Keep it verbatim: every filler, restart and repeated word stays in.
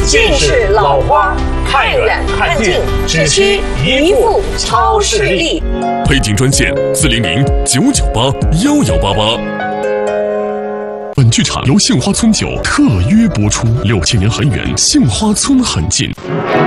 尽是老花，看远看近，只需一副超视力。 配景专线四零零九九八幺幺八八。本剧场由杏花村酒特约播出，六千年很远，杏花村很近。